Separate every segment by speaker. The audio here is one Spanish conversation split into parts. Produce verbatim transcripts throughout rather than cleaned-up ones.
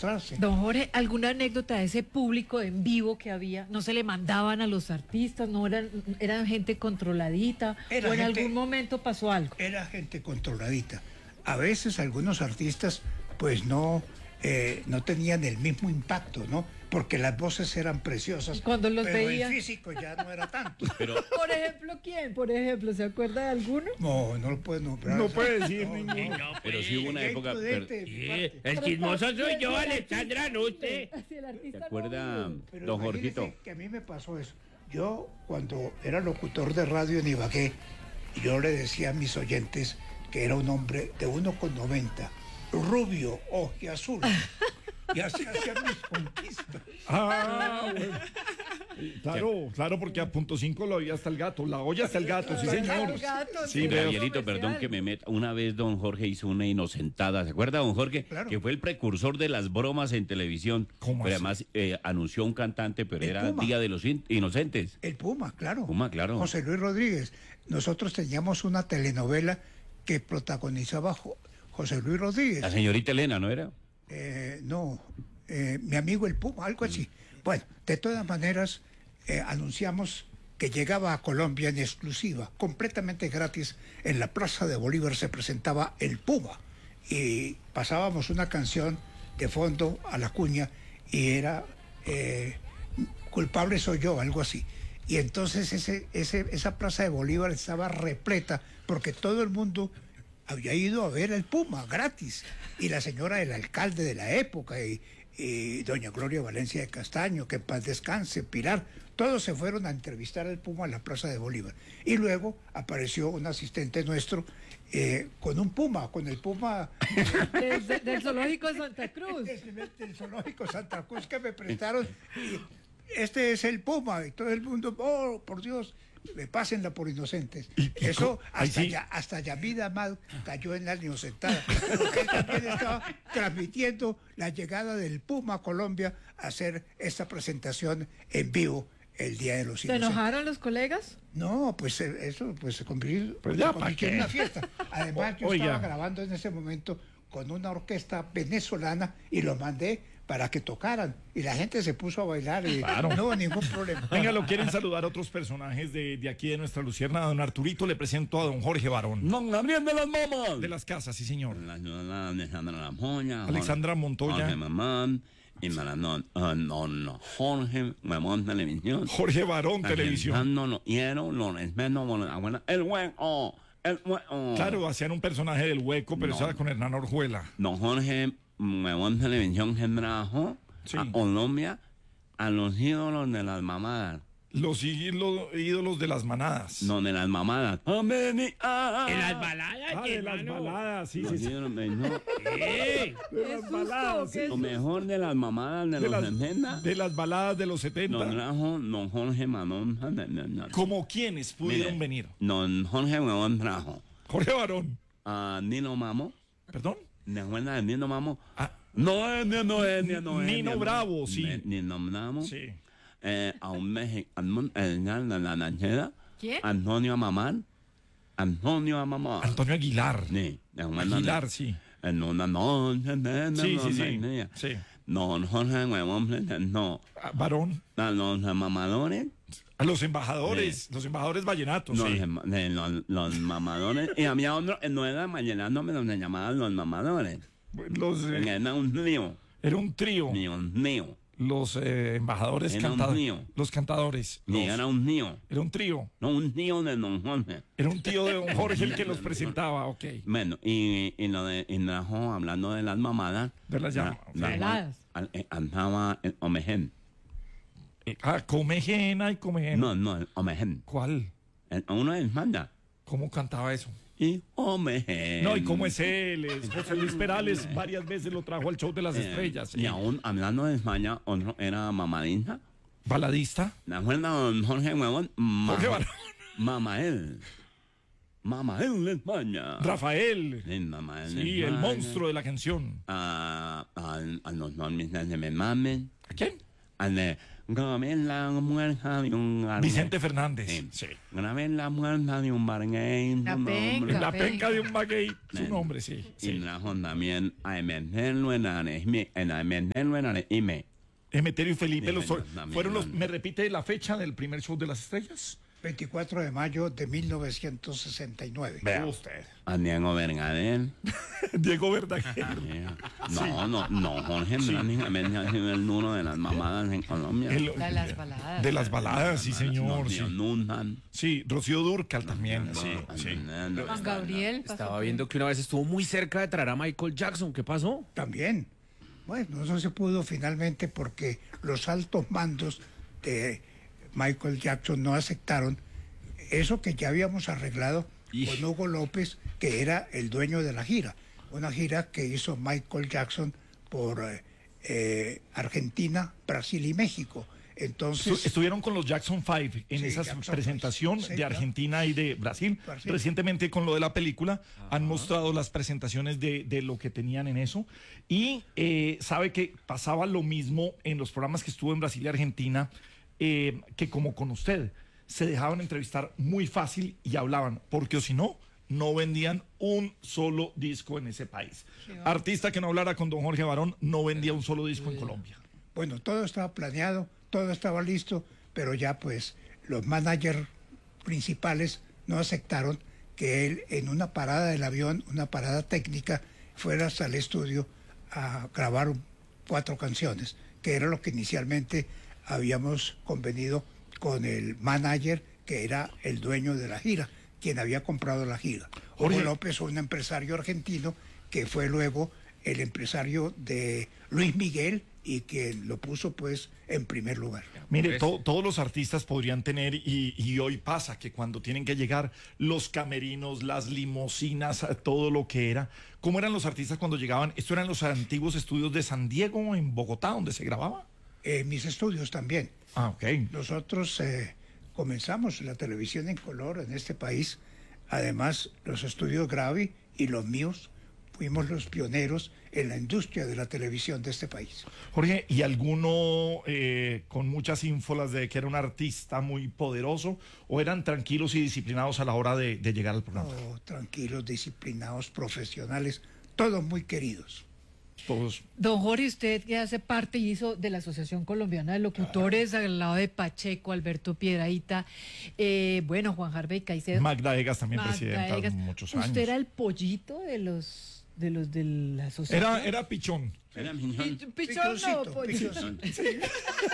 Speaker 1: mostrarse.
Speaker 2: Don Jorge, ¿alguna anécdota de ese público en vivo que había? ¿No se le mandaban a los artistas? ¿No eran, eran gente controladita?
Speaker 1: Era
Speaker 2: ¿O en
Speaker 1: gente-
Speaker 2: algún momento pasó algo?
Speaker 1: Era gente controladita. A veces algunos artistas pues no, eh, no tenían el mismo impacto, ¿no? Porque las voces eran preciosas.
Speaker 2: Y cuando los
Speaker 1: pero
Speaker 2: veía-
Speaker 1: el físico ya no era tanto.
Speaker 3: Pero
Speaker 2: Por ejemplo, ¿quién? Por ejemplo, ¿se acuerda de alguno?
Speaker 1: No, no lo puedo nombrar.
Speaker 4: No puede decir
Speaker 1: No,
Speaker 4: ninguno.
Speaker 1: no.
Speaker 5: No,
Speaker 3: pero
Speaker 5: pues,
Speaker 3: sí hubo una
Speaker 1: Qué
Speaker 3: época.
Speaker 1: imprudente de mi
Speaker 5: eh,
Speaker 1: parte.
Speaker 5: el chismoso soy yo, Alexandra, no usted.
Speaker 2: Si el artista
Speaker 3: ¿Se
Speaker 2: no
Speaker 3: acuerda,
Speaker 2: vive.
Speaker 1: Pero
Speaker 3: don
Speaker 1: imagínese
Speaker 3: Jorgito?
Speaker 1: que a mí me pasó eso. Yo, cuando era locutor de radio en Ibagué, yo le decía a mis oyentes que era un hombre de uno con noventa, rubio, ojiazul, y así hacía mis conquistas.
Speaker 4: Ah, bueno. Claro, claro, porque a punto cinco lo había hasta el gato, la olla hasta el gato, sí señor.
Speaker 2: El gato,
Speaker 4: Sí,
Speaker 2: sí,
Speaker 4: veo.
Speaker 3: Gabrielito,
Speaker 2: comercial.
Speaker 3: perdón que me meta. Una vez don Jorge hizo una inocentada. ¿Se acuerda, don Jorge?
Speaker 1: Claro.
Speaker 3: Que fue el precursor de las bromas en televisión.
Speaker 4: ¿Cómo
Speaker 3: Pero
Speaker 4: así?
Speaker 3: además eh, anunció un cantante, pero
Speaker 1: El
Speaker 3: era
Speaker 1: Puma.
Speaker 3: Día de los In- Inocentes.
Speaker 1: El Puma, claro.
Speaker 3: Puma, claro.
Speaker 1: José Luis Rodríguez. Nosotros teníamos una telenovela que protagonizaba Jo- José Luis Rodríguez.
Speaker 3: La señorita Elena, ¿no era?
Speaker 1: Eh, no, eh, mi amigo el Puma, algo así. Bueno, de todas maneras, eh, anunciamos que llegaba a Colombia en exclusiva, completamente gratis. En la Plaza de Bolívar se presentaba el Puma y pasábamos una canción de fondo a la cuña y era eh, culpable soy yo, algo así. Y entonces ese, ese, esa Plaza de Bolívar estaba repleta porque todo el mundo había ido a ver el Puma gratis. Y la señora del alcalde de la época y, y doña Gloria Valencia de Castaño, que en paz descanse, Pilar, todos se fueron a entrevistar al Puma en la Plaza de Bolívar. Y luego apareció un asistente nuestro eh, con un Puma, con el Puma
Speaker 2: Desde- del zoológico de Santa Cruz.
Speaker 1: del, del zoológico Santa Cruz que me prestaron. Y este es el Puma y todo el mundo, oh, por Dios, me pásenla por inocentes.
Speaker 4: Y- y
Speaker 1: Eso
Speaker 4: co- ahí
Speaker 1: hasta
Speaker 4: sí.
Speaker 1: ya, hasta Yamid Amad cayó en la inocentada, porque él también estaba transmitiendo la llegada del Puma a Colombia a hacer esta presentación en vivo el Día de los
Speaker 2: ¿Se
Speaker 1: Inocentes.
Speaker 2: enojaron los colegas?
Speaker 1: No, pues eh, eso pues se convirtió,
Speaker 4: Pues ya,
Speaker 1: se
Speaker 4: ¿pa'
Speaker 1: convirtió en
Speaker 4: qué?
Speaker 1: una fiesta. Además, yo
Speaker 4: Oiga.
Speaker 1: estaba grabando en ese momento con una orquesta venezolana y lo mandé para que tocaran. Y la gente se puso a bailar y
Speaker 4: Claro.
Speaker 1: no hubo ningún problema.
Speaker 4: Venga, lo quieren saludar otros personajes de, de aquí de nuestra Lucierna. Don Arturito, le presento a don Jorge Barón.
Speaker 3: Don Gabriel de las Mamas.
Speaker 4: De las casas, sí señor.
Speaker 3: La señora Alejandra Lamoña.
Speaker 4: Alexandra Montoya.
Speaker 3: Jorge Mamán. Y para don, ah, don Jorge Mamón Televisión.
Speaker 4: Jorge Barón, televisión.
Speaker 3: No, no, quiero, lo respeto, por la buena- el hueco, el hueco.
Speaker 4: Claro, hacían un personaje del hueco, pero
Speaker 3: No.
Speaker 4: estaba con Hernán Orjuela.
Speaker 3: Don Jorge Mamón Televisión que trajo
Speaker 4: Sí.
Speaker 3: a Colombia a los ídolos de las mamadas.
Speaker 4: Los ídolos, ídolos de las manadas.
Speaker 3: No, de las mamadas. Amén, ah,
Speaker 5: En las baladas,
Speaker 4: Ah, de las
Speaker 5: hermano.
Speaker 4: baladas, sí,
Speaker 3: Los
Speaker 4: sí, sí.
Speaker 3: ídolos de- no,
Speaker 5: Eh,
Speaker 4: De
Speaker 2: ¡Qué
Speaker 4: las
Speaker 2: susto!
Speaker 4: baladas,
Speaker 2: ¡Qué
Speaker 4: sí.
Speaker 3: lo mejor de las mamadas de,
Speaker 4: De
Speaker 3: los
Speaker 4: las,
Speaker 3: sesenta.
Speaker 4: de las baladas de los
Speaker 3: Lo
Speaker 4: setenta.
Speaker 3: trajo don Jorge Mamón.
Speaker 4: ¿Como quiénes pudieron
Speaker 3: Mire,
Speaker 4: venir?
Speaker 3: Don Jorge Mamón trajo
Speaker 4: Jorge Barón.
Speaker 3: a Nino Mamo.
Speaker 4: ¿Perdón?
Speaker 3: ¿Me acuerdas de Nino Mamo?
Speaker 4: Ah,
Speaker 3: No es, no es, no es, no es.
Speaker 4: Nino Bravo, sí.
Speaker 3: Ni- Nino Bravo.
Speaker 4: sí.
Speaker 3: Eh, a un mexicano, el de la lanchera.
Speaker 2: ¿Quién?
Speaker 3: Antonio Mamán. Antonio Mamán.
Speaker 4: Antonio Aguilar.
Speaker 3: Sí, de una
Speaker 4: Aguilar,
Speaker 3: noche-
Speaker 4: sí.
Speaker 3: En una noche de
Speaker 4: Sí, sí, sí.
Speaker 3: noche.
Speaker 4: Sí.
Speaker 3: Don Jorge Huevón presentó
Speaker 4: Ah, Barón.
Speaker 3: a los mamadores.
Speaker 4: A los embajadores, los embajadores vallenatos.
Speaker 3: Los,
Speaker 4: sí.
Speaker 3: ema- de los, los mamadores. Y había otro, eh, no era vallenato, pero se llamaban los mamadores.
Speaker 4: Los, eh,
Speaker 3: Era un río.
Speaker 4: era un trío.
Speaker 3: Dios mío.
Speaker 4: Los eh, embajadores
Speaker 3: Era un
Speaker 4: cantadores.
Speaker 3: trío.
Speaker 4: Los cantadores.
Speaker 3: Y
Speaker 4: los-
Speaker 3: era un tío.
Speaker 4: Era un trío.
Speaker 3: No, un tío de don Jorge.
Speaker 4: Era un tío de don Jorge el que los presentaba, ok.
Speaker 3: Bueno, y, y lo de, y trajo, hablando de las mamadas.
Speaker 4: De las
Speaker 3: la-
Speaker 4: llamas,
Speaker 3: la-
Speaker 2: Baladas.
Speaker 3: al- eh, andaba el Omegen.
Speaker 4: Ah, comejena y comejena.
Speaker 3: No, no, el Omegen.
Speaker 4: ¿Cuál?
Speaker 3: El- Uno es manda.
Speaker 4: ¿Cómo cantaba eso?
Speaker 3: Y Omegen.
Speaker 4: No, ¿y cómo es él? Es José Luis Perales varias veces lo trajo al show de las
Speaker 3: Eh,
Speaker 4: estrellas. sí.
Speaker 3: Y aún hablando de España, otro era mamadita.
Speaker 4: Baladista.
Speaker 3: ¿De acuerdo, don Jorge Huevón? Ma-
Speaker 4: Jorge Barón.
Speaker 3: Mamael. Mamael de España.
Speaker 4: Rafael.
Speaker 3: Sí, Mamael de
Speaker 4: Sí, el
Speaker 3: España.
Speaker 4: monstruo de la canción.
Speaker 3: A, a, a los normistas de Me Mamen.
Speaker 4: ¿A quién?
Speaker 3: Al de grabé la muerta de un barguey.
Speaker 4: Vicente Fernández.
Speaker 3: Sí.
Speaker 4: Sí.
Speaker 3: Grabé la muerta de un barguey.
Speaker 2: La
Speaker 3: su nombre.
Speaker 2: penca.
Speaker 4: La penca de un maguey, su
Speaker 3: Nen.
Speaker 4: nombre, sí.
Speaker 3: Y
Speaker 4: sí.
Speaker 3: trajo también a Emeterio en Aresme, en Emeterio en Aresme.
Speaker 4: Emeterio y Felipe,
Speaker 3: Sí,
Speaker 4: los,
Speaker 3: señor, también,
Speaker 4: fueron los.
Speaker 3: no.
Speaker 4: ¿Me repite la fecha del primer show de las estrellas?
Speaker 1: veinticuatro de mayo de mil novecientos sesenta y nueve.
Speaker 4: Vea usted.
Speaker 3: A Diego Vergadel.
Speaker 4: Diego Verdaguer.
Speaker 3: No, no, no, Jorge prácticamente ha sido el duro de las mamadas en Colombia.
Speaker 4: El-
Speaker 2: La de las baladas.
Speaker 4: de las baladas, sí, señor.
Speaker 3: Rocío
Speaker 4: Sí,
Speaker 3: Nunhan.
Speaker 4: sí Rocío Dúrcal también. Sí, sí.
Speaker 2: Juan Gabriel. pasó
Speaker 6: Estaba
Speaker 2: por-
Speaker 6: viendo que una vez estuvo muy cerca de traer a Michael Jackson. ¿Qué pasó?
Speaker 1: También. Bueno, eso se pudo finalmente porque los altos mandos de Michael Jackson no aceptaron eso que ya habíamos arreglado con Hugo López, que era el dueño de la gira. Una gira que hizo Michael Jackson por eh, eh, Argentina, Brasil y México.
Speaker 4: Estu-
Speaker 1: Entonces,
Speaker 4: Estuvieron con los Jackson Five en
Speaker 1: Sí,
Speaker 4: esa
Speaker 1: Jackson
Speaker 4: presentación
Speaker 1: Five, sí,
Speaker 4: de
Speaker 1: claro.
Speaker 4: Argentina y de Brasil.
Speaker 1: Brasil.
Speaker 4: Recientemente con lo de la película han mostrado las presentaciones de, de lo que tenían en eso. Y eh, sabe que pasaba lo mismo en los programas que estuvo en Brasil y Argentina, eh, que como con usted. Se dejaban entrevistar muy fácil y hablaban, porque o si no, no vendían un solo disco en ese país. Artista que no hablara con don Jorge Barón no vendía un solo disco en Colombia.
Speaker 1: bueno, todo estaba planeado, todo estaba listo, pero ya pues los managers principales no aceptaron que él en una parada del avión, una parada técnica, fuera hasta el estudio a grabar un- cuatro canciones, que era lo que inicialmente habíamos convenido con el manager, que era el dueño de la gira, quien había comprado la gira.
Speaker 4: Jorge.
Speaker 1: Hugo López, un empresario argentino, que fue luego el empresario de Luis Miguel y que lo puso pues en primer lugar.
Speaker 4: Mire, to- todos los artistas podrían tener, y, y hoy pasa que cuando tienen que llegar los camerinos, las limusinas, todo lo que era. ¿Cómo eran los artistas cuando llegaban? ¿Esto eran los antiguos estudios de San Diego, en Bogotá, donde se grababa?
Speaker 1: Eh, mis estudios también.
Speaker 4: Ah, ok.
Speaker 1: Nosotros eh, comenzamos la televisión en color en este país. Además, los estudios Gravi y los míos fuimos los pioneros en la industria de la televisión de este país.
Speaker 4: Jorge, ¿y alguno eh, con muchas ínfolas de que era un artista muy poderoso o eran tranquilos y disciplinados a la hora de, de llegar al programa?
Speaker 1: Oh, tranquilos, disciplinados, profesionales, todos muy queridos.
Speaker 4: Todos.
Speaker 2: Don Jorge, usted que hace parte y hizo de la Asociación Colombiana de Locutores al lado de Pacheco, Alberto Piedrahíta, eh, bueno, Juan Harvey Caicedo.
Speaker 4: Magda Egas también
Speaker 2: Magda
Speaker 4: presidenta
Speaker 2: Egas.
Speaker 4: muchos años.
Speaker 2: Usted era el pollito de los de los de la asociación.
Speaker 4: Era, era pichón.
Speaker 3: Era miñón.
Speaker 2: Pi- Pichón, no,
Speaker 1: Pichoncito,
Speaker 2: pollito.
Speaker 1: pichoncito.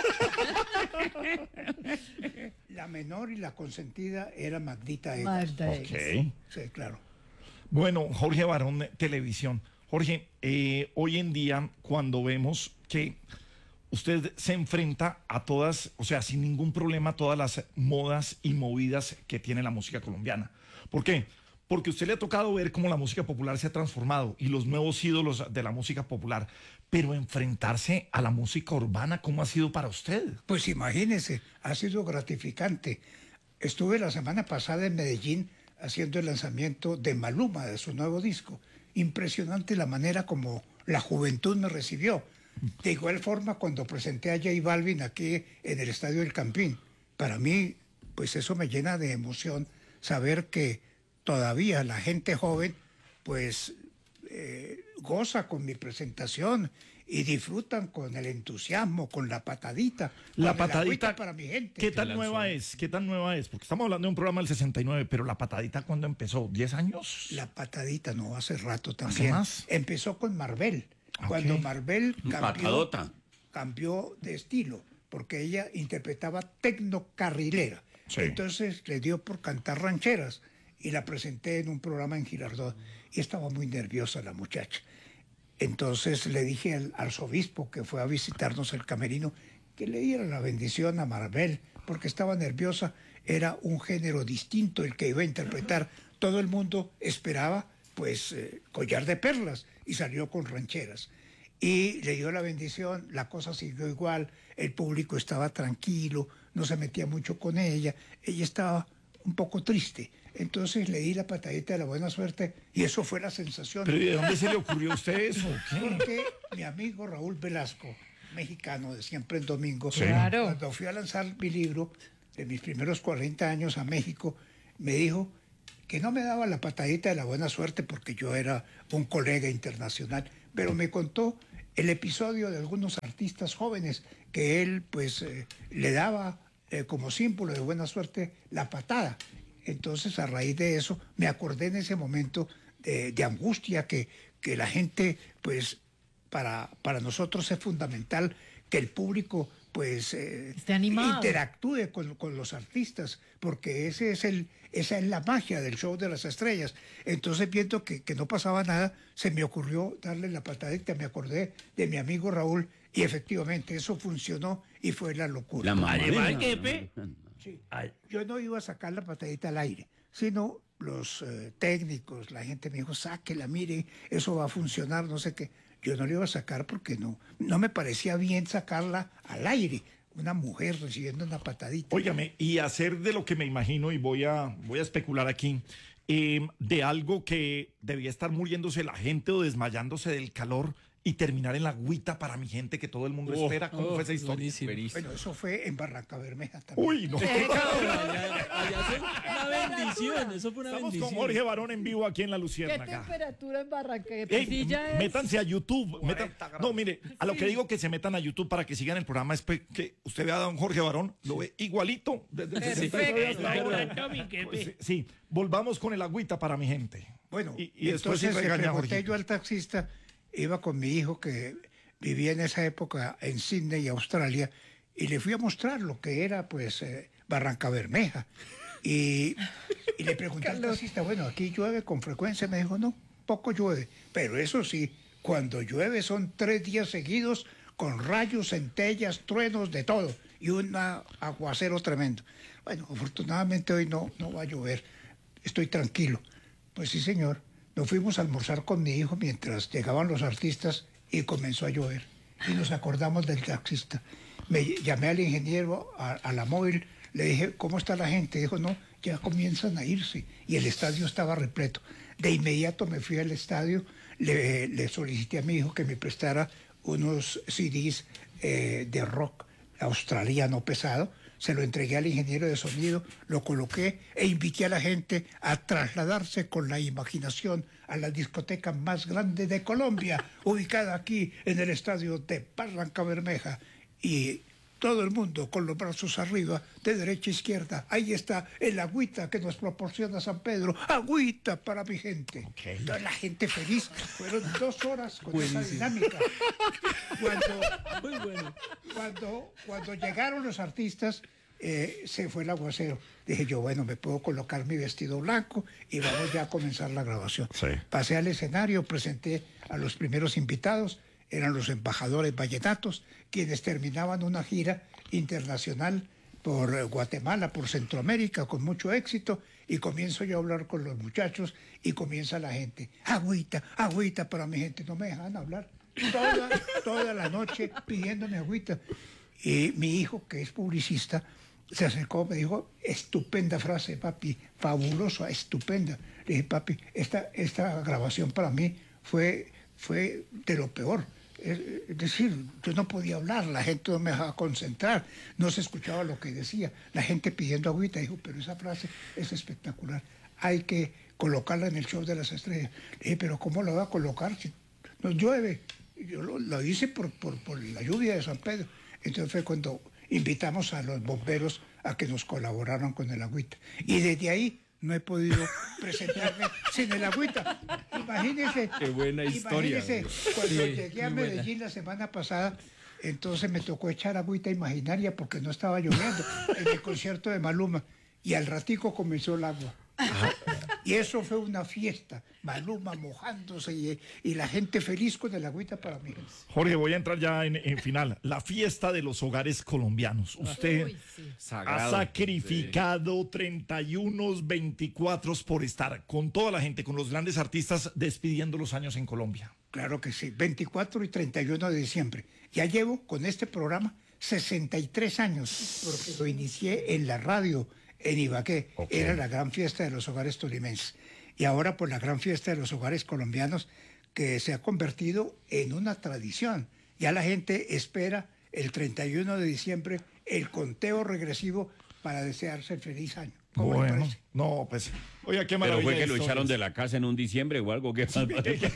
Speaker 1: La menor y la consentida era Magdita Egas.
Speaker 2: Magda Egas.
Speaker 4: Ok.
Speaker 1: Sí, claro.
Speaker 4: Bueno, Jorge Barón, televisión. Jorge, eh, hoy en día, cuando vemos que usted se enfrenta a todas, o sea, sin ningún problema, a todas las modas y movidas que tiene la música colombiana. ¿Por qué? Porque a usted le ha tocado ver cómo la música popular se ha transformado y los nuevos ídolos de la música popular, pero enfrentarse a la música urbana, ¿cómo ha sido para usted?
Speaker 1: Pues imagínese, ha sido gratificante. Estuve la semana pasada en Medellín haciendo el lanzamiento de Maluma, de su nuevo disco. Impresionante la manera como la juventud me recibió. De igual forma, cuando presenté a J Balvin aquí en el Estadio del Campín, para mí, pues eso me llena de emoción saber que todavía la gente joven, pues eh, goza con mi presentación y disfrutan con el entusiasmo, con la patadita.
Speaker 4: La
Speaker 1: con el
Speaker 4: patadita
Speaker 1: agüita para mi gente.
Speaker 4: ¿Qué tan nueva es? ¿Qué tan nueva es? Porque estamos hablando de un programa del sesenta y nueve, pero la patadita ¿cuándo empezó? ¿diez años?
Speaker 1: La patadita, no, hace rato también.
Speaker 4: más?
Speaker 1: Empezó con Marvel.
Speaker 4: Ok.
Speaker 1: Cuando Marvel cambió,
Speaker 3: Patadota.
Speaker 1: cambió de estilo, porque ella interpretaba tecnocarrilera.
Speaker 4: Sí.
Speaker 1: Entonces le dio por cantar rancheras y la presenté en un programa en Girardot y estaba muy nerviosa la muchacha. Entonces le dije al arzobispo que fue a visitarnos el camerino que le diera la bendición a Marvel, porque estaba nerviosa, era un género distinto el que iba a interpretar. Todo el mundo esperaba pues eh, collar de perlas y salió con rancheras. Y le dio la bendición, la cosa siguió igual, el público estaba tranquilo, no se metía mucho con ella, ella estaba un poco triste. Entonces le di la patadita de la buena suerte y eso fue la sensación.
Speaker 4: ¿Pero ¿y de dónde se le ocurrió a usted eso? ¿Qué?
Speaker 1: Porque mi amigo Raúl Velasco mexicano de Siempre en Domingo.
Speaker 4: Sí.
Speaker 2: Claro.
Speaker 1: Cuando fui a lanzar mi libro de mis primeros cuarenta años a México, me dijo que no me daba la patadita de la buena suerte porque yo era un colega internacional, pero me contó el episodio de algunos artistas jóvenes que él pues eh, le daba eh, como símbolo de buena suerte la patada. Entonces, a raíz de eso, me acordé en ese momento de, de angustia que, que la gente, pues, para, para nosotros es fundamental que el público, pues, eh,
Speaker 2: Esté animado.
Speaker 1: interactúe con, con los artistas, porque ese es el, esa es la magia del show de las estrellas. Entonces, viendo que, que no pasaba nada, se me ocurrió darle la patadita, me acordé de mi amigo Raúl, y efectivamente eso funcionó y fue la locura.
Speaker 3: La mamá.
Speaker 5: Además, jefe,
Speaker 1: Sí. Yo no iba a sacar la patadita al aire, sino los eh, técnicos, la gente me dijo, sáquela, mire, eso va a funcionar, no sé qué. Yo no la iba a sacar porque no, no me parecía bien sacarla al aire, una mujer recibiendo una patadita.
Speaker 4: Óigame, y hacer de lo que me imagino, y voy a, voy a especular aquí, eh, de algo que debía estar muriéndose la gente o desmayándose del calor y terminar en la agüita para mi gente que todo el mundo
Speaker 6: Oh,
Speaker 4: espera. ¿Cómo
Speaker 7: oh,
Speaker 4: fue esa historia?
Speaker 7: buenísimo.
Speaker 1: Bueno, eso fue en Barranca Bermeja también.
Speaker 4: Uy, no.
Speaker 7: Allá, allá fue una bendición, eso fue una
Speaker 4: Estamos
Speaker 7: bendición.
Speaker 4: con Jorge Barón en vivo aquí en La
Speaker 2: ¿Qué
Speaker 4: Luciérnaga.
Speaker 2: temperatura en Barranca?
Speaker 4: Ey,
Speaker 2: Pues sí, ya es-
Speaker 4: métanse a YouTube. metan- no, mire, a lo que digo que se metan a YouTube para que sigan el programa es pe- que usted vea a don Jorge Barón, lo ve igualito. desde el
Speaker 2: Perfecto.
Speaker 4: sesenta y
Speaker 5: está
Speaker 4: hasta ahora.
Speaker 5: igualito, mi
Speaker 4: Pues,
Speaker 5: jefe.
Speaker 4: sí, volvamos con el agüita para mi gente.
Speaker 1: Bueno,
Speaker 4: y, y después sí
Speaker 1: entonces le
Speaker 4: regaña a
Speaker 1: pregunté
Speaker 4: Jorge.
Speaker 1: yo al taxista, iba con mi hijo que vivía en esa época en Sydney, Australia, y le fui a mostrar lo que era pues eh, Barranca Bermeja. Y, y le pregunté al taxista, bueno, aquí llueve con frecuencia, me dijo, no, poco llueve, pero eso sí, cuando llueve son tres días seguidos con rayos, centellas, truenos, de todo, y un aguacero tremendo. Bueno, afortunadamente hoy no, no va a llover, estoy tranquilo. Pues sí, señor. Nos fuimos a almorzar con mi hijo mientras llegaban los artistas y comenzó a llover. Y nos acordamos del taxista. Me llamé al ingeniero, a, a la móvil, le dije, ¿cómo está la gente? Dijo, no, ya comienzan a irse. Y el estadio estaba repleto. De inmediato me fui al estadio, le, le solicité a mi hijo que me prestara unos C Ds eh, de rock australiano pesado. Se lo entregué al ingeniero de sonido, lo coloqué e invité a la gente a trasladarse con la imaginación a la discoteca más grande de Colombia, ubicada aquí en el estadio de Barranca Bermeja. Y todo el mundo con los brazos arriba, de derecha a izquierda. Ahí está el agüita que nos proporciona San Pedro. Agüita para mi gente. Toda la gente feliz. Fueron dos horas con esa dinámica. Cuando,
Speaker 7: Muy bueno.
Speaker 1: cuando, cuando llegaron los artistas, eh, se fue el aguacero. Dije yo, bueno, me puedo colocar mi vestido blanco y vamos ya a comenzar la grabación.
Speaker 4: Sí.
Speaker 1: Pasé al escenario, presenté a los primeros invitados, eran los embajadores vallenatos, quienes terminaban una gira internacional por eh, Guatemala, por Centroamérica, con mucho éxito, y comienzo yo a hablar con los muchachos y comienza la gente, agüita, agüita para mi gente, no me dejan hablar. Toda, toda la noche pidiéndome agüita. Y mi hijo, que es publicista, se acercó, me dijo, estupenda frase, papi, fabulosa, estupenda. Le dije, papi, esta, esta grabación para mí fue, fue de lo peor. Es, es decir, yo no podía hablar, la gente no me dejaba concentrar, no se escuchaba lo que decía, la gente pidiendo agüita. Dijo, pero esa frase es espectacular, hay que colocarla en el show de las estrellas. Le dije, pero ¿cómo la va a colocar si no llueve? Yo lo, lo hice por, por, por la lluvia de San Pedro. Entonces fue cuando invitamos a los bomberos a que nos colaboraran con el agüita. Y desde ahí no he podido presentarme sin el agüita. Imagínense.
Speaker 6: Qué buena historia.
Speaker 1: Imagínense, cuando
Speaker 7: Sí,
Speaker 1: llegué a
Speaker 7: muy buena.
Speaker 1: Medellín la semana pasada, entonces me tocó echar agüita imaginaria porque no estaba lloviendo en el concierto de Maluma. Y al ratico comenzó el agua. Y eso fue una fiesta. Maluma mojándose y, y la gente feliz con el agüita para mí.
Speaker 4: Jorge, voy a entrar ya en, en final. La fiesta de los hogares colombianos. Usted
Speaker 2: Uy, sí.
Speaker 4: ha
Speaker 6: Sagrado.
Speaker 4: sacrificado treinta y uno, veinticuatro por estar con toda la gente, con los grandes artistas, despidiendo los años en Colombia.
Speaker 1: Claro que sí, veinticuatro y treinta y uno de diciembre. Ya llevo con este programa sesenta y tres años, porque lo inicié en la radio en Ibagué.
Speaker 4: Ok.
Speaker 1: Era la gran fiesta de los hogares tolimenses. Y ahora por la gran fiesta de los hogares colombianos, que se ha convertido en una tradición. Ya la gente espera el treinta y uno de diciembre el conteo regresivo para desearse el feliz año. ¿Cómo le
Speaker 4: Bueno,
Speaker 1: parece?
Speaker 4: no, pues, oiga, qué
Speaker 3: Pero
Speaker 4: maravilla.
Speaker 3: fue que lo
Speaker 4: historias.
Speaker 3: echaron de la casa en un diciembre o algo que
Speaker 4: No,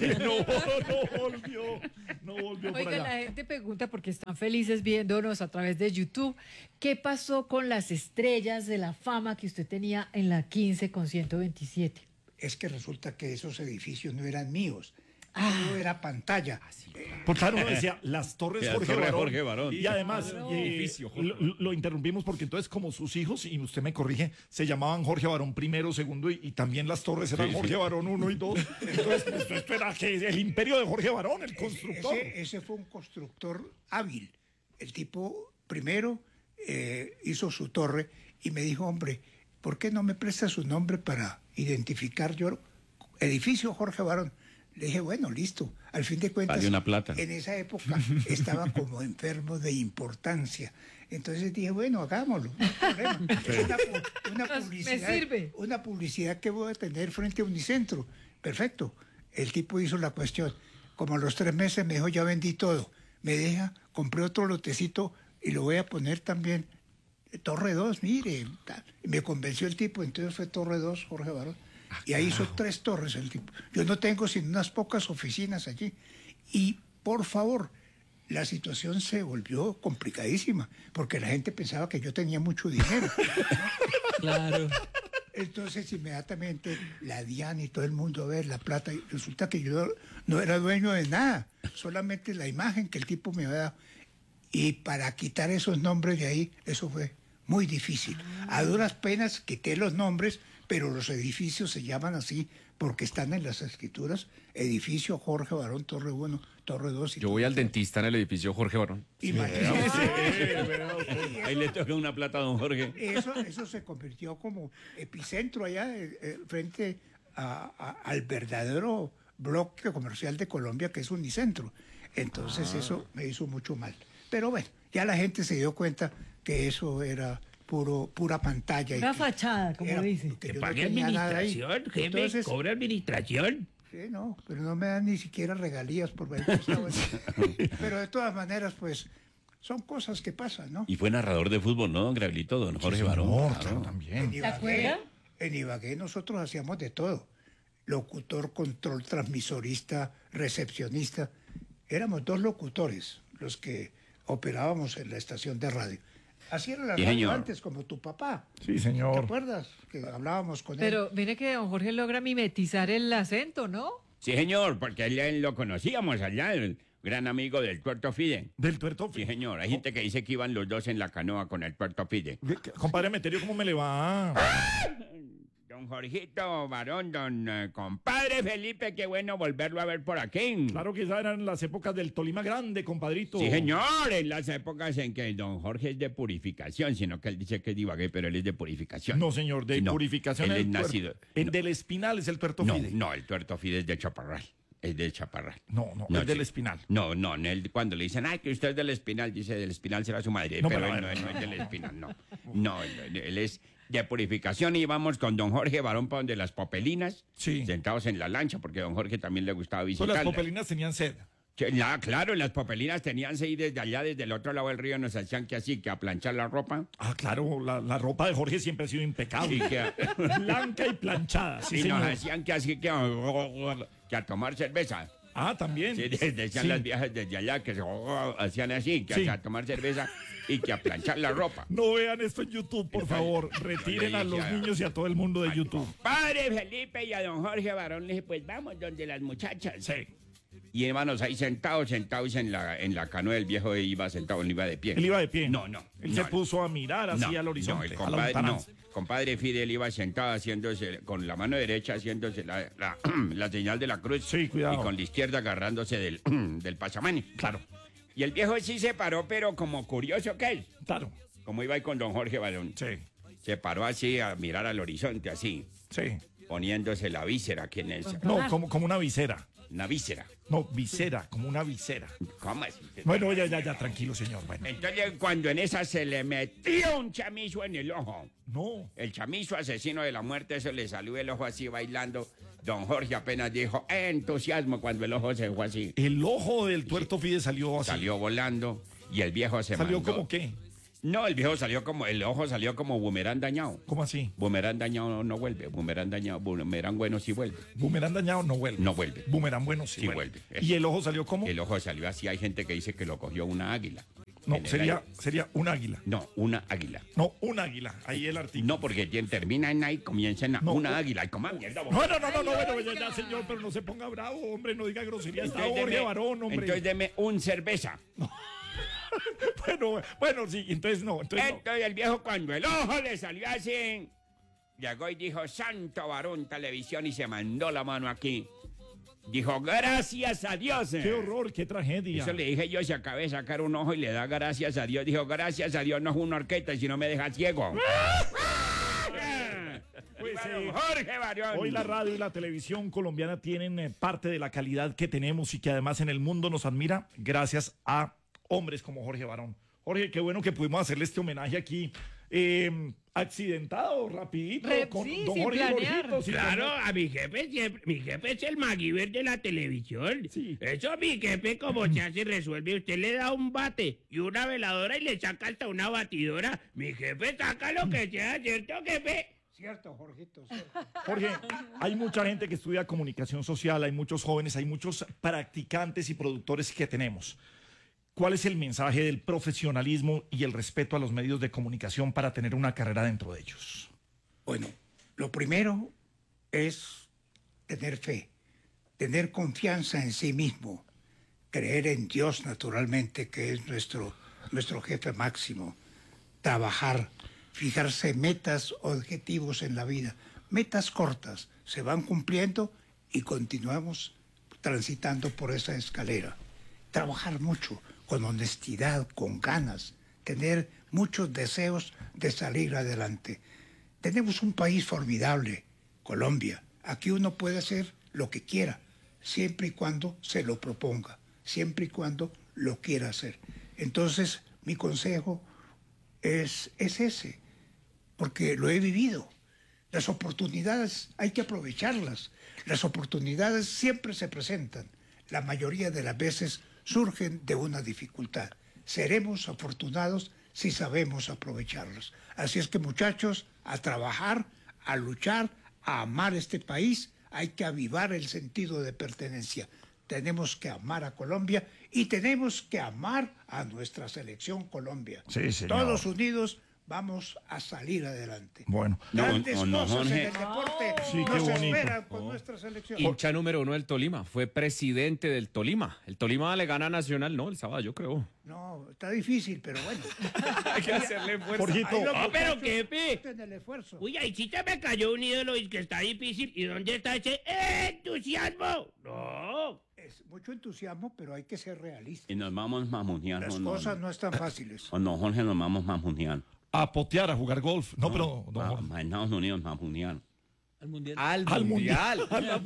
Speaker 4: no volvió, no volvió por
Speaker 2: Oiga, la
Speaker 4: allá.
Speaker 2: gente pregunta porque están felices viéndonos a través de YouTube. ¿Qué pasó con las estrellas de la fama que usted tenía en la quince con ciento veintisiete?
Speaker 1: Es que resulta que esos edificios no eran míos. Todo era pantalla.
Speaker 4: Por claro, uno decía, las torres
Speaker 3: La
Speaker 4: Jorge,
Speaker 3: torre
Speaker 4: Barón.
Speaker 3: Jorge Barón.
Speaker 4: Y además,
Speaker 2: Claro.
Speaker 4: eh,
Speaker 6: Edificio, Jorge
Speaker 4: lo, lo interrumpimos porque entonces como sus hijos, y usted me corrige, se llamaban Jorge Barón primero, segundo, y, y también las torres eran
Speaker 3: Sí, sí.
Speaker 4: Jorge Barón uno y dos. Entonces, pues, esto era que el imperio de Jorge Barón, el constructor.
Speaker 1: Ese, ese fue un constructor hábil. El tipo primero eh, hizo su torre y me dijo, hombre, ¿por qué no me presta su nombre para identificar yo? Edificio Jorge Barón. Le dije, bueno, listo. Al fin de cuentas,
Speaker 3: Vale una plata.
Speaker 1: en esa época estaba como enfermo de importancia. Entonces dije, bueno, hagámoslo, no hay problema. Es una, pu- una
Speaker 2: Me
Speaker 1: publicidad,
Speaker 2: sirve.
Speaker 1: una publicidad que voy a tener frente a Unicentro. Perfecto. El tipo hizo la cuestión. Como a los tres meses me dijo, ya vendí todo. Me deja, compré otro lotecito y lo voy a poner también. Torre dos, mire. tal. Y me convenció el tipo, entonces fue Torre dos, Jorge Barón. Y ahí hizo tres torres el tipo. Yo no tengo sino unas pocas oficinas allí. Y por favor, la situación se volvió complicadísima, porque la gente pensaba que yo tenía mucho dinero.
Speaker 7: Claro.
Speaker 1: Entonces inmediatamente la DIAN y todo el mundo a ver la plata. Y resulta que yo no era dueño de nada, solamente la imagen que el tipo me había dado. Y para quitar esos nombres de ahí, eso fue muy difícil. A duras penas quité los nombres, pero los edificios se llaman así porque están en las escrituras. Edificio Jorge Barón, Torre uno, Torre dos y
Speaker 6: Yo voy
Speaker 1: Torre
Speaker 6: al
Speaker 1: tres.
Speaker 6: dentista en el edificio Jorge Barón.
Speaker 1: Imagínese.
Speaker 3: Ahí le toca una plata a don Jorge.
Speaker 1: Eso, eso se convirtió como epicentro allá eh, eh, frente a- a- al verdadero bloque comercial de Colombia, que es Unicentro. Entonces eso me hizo mucho mal. Pero bueno, ya la gente se dio cuenta que eso era puro pura pantalla. y
Speaker 2: Una
Speaker 1: que
Speaker 2: fachada, como
Speaker 1: era-
Speaker 2: dice.
Speaker 1: que
Speaker 5: Que
Speaker 1: yo no
Speaker 5: pague
Speaker 1: tenía nada ahí.
Speaker 5: administración, jefe,
Speaker 1: Entonces,
Speaker 5: cobra administración.
Speaker 1: sí, no, pero no me dan ni siquiera regalías por ver que estaba ahí. Pero de todas maneras, pues, son cosas que pasan, ¿no?
Speaker 3: Y fue narrador de fútbol, ¿no, don Grablito? Don Jorge Barón.
Speaker 4: No,
Speaker 3: claro.
Speaker 4: claro, también.
Speaker 1: En
Speaker 2: ¿Se
Speaker 1: Ibagué,
Speaker 2: acuerda?
Speaker 1: en Ibagué nosotros hacíamos de todo. Locutor, control, transmisorista, recepcionista. Éramos dos locutores los que operábamos en la estación de radio. Así era la
Speaker 3: Sí,
Speaker 1: radio
Speaker 3: señor.
Speaker 1: antes, como tu papá.
Speaker 4: Sí,
Speaker 1: ¿Te
Speaker 4: señor.
Speaker 1: acuerdas? Que hablábamos con él.
Speaker 2: Pero mire que don Jorge logra mimetizar el acento, ¿no?
Speaker 3: Sí, señor, porque él, él lo conocíamos allá, el gran amigo del Tuerto Fide.
Speaker 4: Del tuerto.
Speaker 3: Sí, señor. Hay gente que dice que iban los dos en la canoa con el Tuerto Fide.
Speaker 4: Compadre Meterio, ¿cómo me le va?
Speaker 3: Don Jorgito Barón, don eh, compadre Felipe, qué bueno volverlo a ver por aquí.
Speaker 4: Claro que esas eran las épocas del Tolima Grande, compadrito.
Speaker 3: Sí, señor, en las épocas en que don Jorge es de purificación, sino que él dice que es de Ibagué, pero él es de purificación.
Speaker 4: No, señor, de
Speaker 3: No,
Speaker 4: purificación.
Speaker 3: él
Speaker 4: el
Speaker 3: es
Speaker 4: tuer-
Speaker 3: nacido-
Speaker 4: El
Speaker 3: no.
Speaker 4: del Espinal es el tuerto
Speaker 3: No,
Speaker 4: Fide.
Speaker 3: no, el Tuerto Fide es de Chaparral. Es del Chaparral.
Speaker 4: No, no, es del
Speaker 3: sí.
Speaker 4: Espinal.
Speaker 3: No, no, en él, cuando le dicen, ay, que usted es del Espinal, dice, del Espinal será su madre.
Speaker 4: No,
Speaker 3: pero
Speaker 4: pero a
Speaker 3: él no,
Speaker 4: ver.
Speaker 3: él no es del Espinal, no. No, él, él es de purificación y vamos con don Jorge Barón para donde las popelinas,
Speaker 4: Sí.
Speaker 3: sentados en la lancha, porque a don Jorge también le gustaba
Speaker 4: Pues
Speaker 3: visitarla.
Speaker 4: las popelinas tenían sed.
Speaker 3: Que la- claro, las popelinas tenían seis desde allá, desde el otro lado del río, nos hacían que así, que a planchar la ropa.
Speaker 4: Ah, claro, la, la ropa de Jorge siempre ha sido impecable.
Speaker 3: Y que, a-
Speaker 4: Blanca y planchada, sí,
Speaker 3: y
Speaker 4: señor.
Speaker 3: nos hacían que así, que, a- que a tomar cerveza.
Speaker 4: Ah, también.
Speaker 3: Sí, de- decían
Speaker 4: Sí.
Speaker 3: las viejas desde allá que se, hacían así, que
Speaker 4: Sí.
Speaker 3: a tomar cerveza y que a planchar la ropa.
Speaker 4: No vean esto en YouTube, por favor. Retiren a los niños y a todo el mundo de YouTube.
Speaker 3: Padre Felipe y a don Jorge Barón le dije, pues vamos donde las muchachas.
Speaker 4: Sí.
Speaker 3: Y hermanos ahí sentados, sentados en la, en la canoa, el viejo iba sentado, él iba de pie.
Speaker 4: Él iba de pie.
Speaker 3: No, no.
Speaker 4: Él
Speaker 3: no,
Speaker 4: se
Speaker 3: no.
Speaker 4: puso a mirar así
Speaker 3: No,
Speaker 4: al horizonte.
Speaker 3: No, el
Speaker 4: a la
Speaker 3: compadre, no.
Speaker 4: lontananza.
Speaker 3: Compadre Fidel iba sentado haciéndose, con la mano derecha haciéndose la, la, la señal de la cruz.
Speaker 4: Sí, cuidado.
Speaker 3: Y con la izquierda agarrándose del, del pasamani.
Speaker 4: Claro,
Speaker 3: Y el viejo sí se paró, pero como curioso que es.
Speaker 4: claro.
Speaker 3: Como iba ahí con don Jorge Barón.
Speaker 4: Sí,
Speaker 3: Se paró así a mirar al horizonte, así,
Speaker 4: sí.
Speaker 3: poniéndose la víscera aquí en el...
Speaker 4: No, como, como una visera.
Speaker 3: Una víscera.
Speaker 4: No, visera, como una visera.
Speaker 3: ¿Cómo así?
Speaker 4: Bueno, ya, ya, ya, tranquilo, señor. Bueno,
Speaker 3: Entonces, cuando en esa se le metió un chamizo en el ojo,
Speaker 4: no.
Speaker 3: el chamizo asesino de la muerte, eso le salió el ojo así bailando. Don Jorge apenas dijo entusiasmo cuando el ojo se fue así.
Speaker 4: El ojo del tuerto Fide salió así.
Speaker 3: Salió volando y el viejo se
Speaker 4: ¿Salió
Speaker 3: mandó.
Speaker 4: como qué?
Speaker 3: No, el viejo salió como, el ojo salió como boomerang dañado.
Speaker 4: ¿Cómo así?
Speaker 3: Boomerang dañado no, no vuelve, boomerang dañado, boomerang bueno sí vuelve.
Speaker 4: Boomerang dañado no vuelve.
Speaker 3: No vuelve.
Speaker 4: Boomerang bueno sí,
Speaker 3: Sí vuelve, eso.
Speaker 4: ¿Y el ojo salió como?
Speaker 3: El ojo salió así, hay gente que dice que lo cogió una águila.
Speaker 4: No,
Speaker 3: En el
Speaker 4: sería,
Speaker 3: aire.
Speaker 4: sería un águila.
Speaker 3: No, una águila.
Speaker 4: No, un águila. Ahí el artículo.
Speaker 3: No, porque tiene- termina en ahí, comienza en
Speaker 4: No,
Speaker 3: una
Speaker 4: un-
Speaker 3: águila. Y como mierda, vos.
Speaker 4: No, no, no, no, no, bueno, ya, ya, señor, pero no se ponga bravo, hombre, no diga grosería. Está
Speaker 3: Entonces
Speaker 4: Jorge
Speaker 3: deme-
Speaker 4: Barón, hombre.
Speaker 3: Entonces deme un cerveza.
Speaker 4: Bueno, bueno, sí, entonces no, entonces no.
Speaker 3: Entonces el viejo cuando el ojo le salió así, llegó y dijo, Santo Varón Televisión, y se mandó la mano aquí. Dijo, gracias a Dios.
Speaker 4: Qué horror, qué tragedia.
Speaker 3: Eso le dije yo, si acabé de sacar un ojo y le da gracias a Dios. Dijo, gracias a Dios, no es una orquesta, sino me deja ciego.
Speaker 4: Pues,
Speaker 3: Viva don
Speaker 4: eh,
Speaker 3: Jorge Barón.
Speaker 4: Hoy la radio y la televisión colombiana tienen eh, parte de la calidad que tenemos y que además en el mundo nos admira gracias a hombres como Jorge Barón. Jorge, qué bueno que pudimos hacerle este homenaje aquí. eh, accidentado, rapidito,
Speaker 2: Re-
Speaker 4: con
Speaker 2: sí,
Speaker 4: don
Speaker 2: sin
Speaker 4: Jorge
Speaker 2: planear.
Speaker 4: Borjito, sin
Speaker 5: Claro,
Speaker 4: planear.
Speaker 5: a mi jefe siempre, mi jefe es el MacGyver de la televisión.
Speaker 4: Sí.
Speaker 5: Eso mi jefe como se hace y resuelve. Usted le da un bate y una veladora y le saca hasta una batidora. Mi jefe saca lo que sea, ¿cierto, jefe?
Speaker 1: Cierto, Jorgito, cierto.
Speaker 4: Jorge, hay mucha gente que estudia comunicación social, hay muchos jóvenes, hay muchos practicantes y productores que tenemos. ¿Cuál es el mensaje del profesionalismo y el respeto a los medios de comunicación para tener una carrera dentro de ellos?
Speaker 1: Bueno, lo primero es tener fe, tener confianza en sí mismo, creer en Dios naturalmente, que es nuestro, nuestro jefe máximo, trabajar, fijarse metas, objetivos en la vida, metas cortas, se van cumpliendo y continuamos transitando por esa escalera. Trabajar mucho, con honestidad, con ganas, tener muchos deseos de salir adelante. Tenemos un país formidable, Colombia. Aquí uno puede hacer lo que quiera, siempre y cuando se lo proponga, siempre y cuando lo quiera hacer. Entonces, mi consejo es, es ese, porque lo he vivido. Las oportunidades hay que aprovecharlas. Las oportunidades siempre se presentan. La mayoría de las veces surgen de una dificultad. Seremos afortunados si sabemos aprovecharlos. Así es que, muchachos, a trabajar, a luchar, a amar este país, hay que avivar el sentido de pertenencia. Tenemos que amar a Colombia y tenemos que amar a nuestra selección Colombia.
Speaker 4: Sí, señor.
Speaker 1: Todos unidos vamos a salir adelante.
Speaker 4: Bueno,
Speaker 3: No,
Speaker 1: Grandes
Speaker 3: no, no,
Speaker 1: cosas en
Speaker 3: Jorge.
Speaker 1: el deporte
Speaker 4: Sí, qué
Speaker 1: nos
Speaker 4: bonito.
Speaker 1: esperan con nuestra selección.
Speaker 6: Hincha número uno del Tolima. Fue presidente del Tolima. El Tolima le gana a Nacional, ¿no? El sábado, yo creo.
Speaker 1: No, está difícil, pero bueno.
Speaker 6: Hay que hacerle fuerza.
Speaker 4: Jorgito,
Speaker 1: Ahí los
Speaker 5: Ah, pero
Speaker 1: muchachos
Speaker 5: qué pe.
Speaker 1: hacen el esfuerzo.
Speaker 5: Uy, ahí sí se me cayó un ídolo y que está difícil. ¿Y dónde está ese entusiasmo? No.
Speaker 1: Es mucho entusiasmo, pero hay que ser realistas.
Speaker 3: Y nos vamos mamuneando.
Speaker 1: Las
Speaker 3: no,
Speaker 1: cosas
Speaker 3: no.
Speaker 1: no están fáciles.
Speaker 3: O no, Jorge, nos vamos mamuneando.
Speaker 4: a potear, a jugar golf. No, pero don
Speaker 3: Ah,
Speaker 4: Jorge.
Speaker 3: en Estados Unidos mamuneando.
Speaker 7: Al mundial.
Speaker 6: Al,
Speaker 4: Al
Speaker 6: mundial.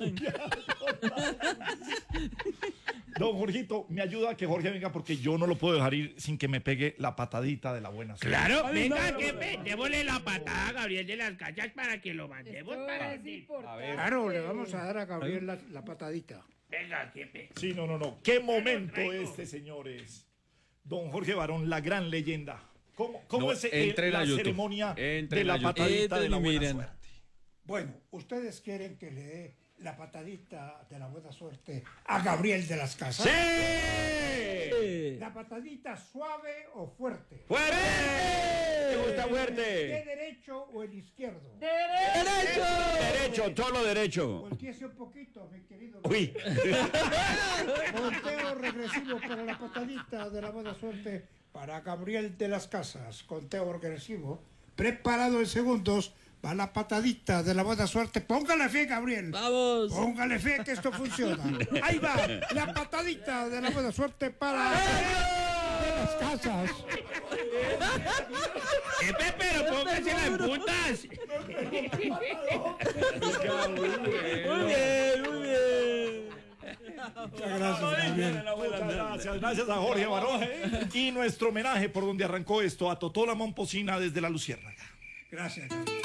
Speaker 4: Don Jorgito, me ayuda a que Jorge venga porque yo no lo puedo dejar ir sin que me pegue la patadita de la buena suerte.
Speaker 5: Claro, venga, jefe, démosle la patada a Gabriel de las Cachas para que lo mandemos
Speaker 2: Esto
Speaker 5: para...
Speaker 2: es importante.
Speaker 1: Claro, le vamos a dar a Gabriel la, la patadita.
Speaker 5: Venga, jefe.
Speaker 4: Sí, no, no, no. ¿Qué momento este, señores? Don Jorge Barón, la gran leyenda. ¿Cómo, cómo
Speaker 6: No,
Speaker 4: es eh,
Speaker 6: entren a
Speaker 4: la
Speaker 6: YouTube.
Speaker 4: ceremonia
Speaker 6: Entren
Speaker 4: de
Speaker 6: a
Speaker 4: la
Speaker 6: YouTube.
Speaker 4: patadita de la
Speaker 7: Entren y
Speaker 4: buena
Speaker 7: miren.
Speaker 4: suerte?
Speaker 1: Bueno, ustedes quieren que le dé la patadita de la buena suerte a Gabriel de las Casas.
Speaker 3: ¡Sí!
Speaker 1: ¿La patadita suave o fuerte?
Speaker 3: ¡Fuerte! ¿Te gusta
Speaker 1: ¿Qué
Speaker 3: fuerte?
Speaker 1: derecho o el izquierdo?
Speaker 3: Derecho, todo lo derecho.
Speaker 1: Volteese un poquito, mi querido.
Speaker 3: Uy.
Speaker 1: Conteo regresivo para la patadita de la buena suerte para Gabriel de las Casas. Conteo regresivo. Preparado en segundos. Va la patadita de la buena suerte. Póngale fe, Gabriel.
Speaker 7: ¡Vamos!
Speaker 1: Póngale fe que esto funciona. Ahí va. La patadita de la buena suerte para de las Casas.
Speaker 5: Jefe, pero póngase las puntas.
Speaker 7: Muy bien, muy bien.
Speaker 4: Muchas gracias, gracias a Jorge Barón. Y nuestro homenaje por donde arrancó esto a Totó la Momposina desde la Luciérnaga.
Speaker 1: Gracias.